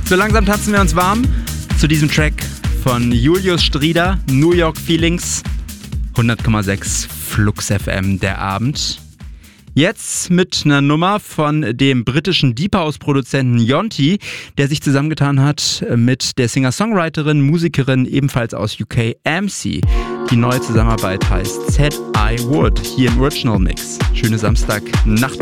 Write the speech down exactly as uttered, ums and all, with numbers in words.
So langsam tanzen wir uns warm zu diesem Track von Julius Strieder, New York Feelings, hundert Komma sechs Flux F M, der Abend. Jetzt mit einer Nummer von dem britischen Deep House-Produzenten Yonti, der sich zusammengetan hat mit der Singer-Songwriterin, Musikerin ebenfalls aus U K, Amsi. Die neue Zusammenarbeit heißt Said I Would, hier im Original Mix. Schöne Samstagnacht.